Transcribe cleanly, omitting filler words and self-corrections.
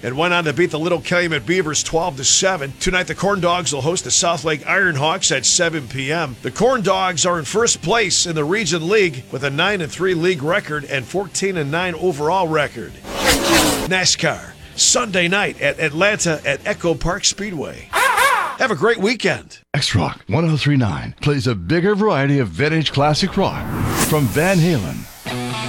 and went on to beat the Little Calumet Beavers 12-7. Tonight, the Corn Dogs will host the South Lake Ironhawks at 7 p.m. The Corn Dogs are in first place in the Region League with a 9-3 league record and 14-9 overall record. NASCAR, Sunday night at Atlanta at Echo Park Speedway. Have a great weekend. X-Rock 1039 plays a bigger variety of vintage classic rock, from Van Halen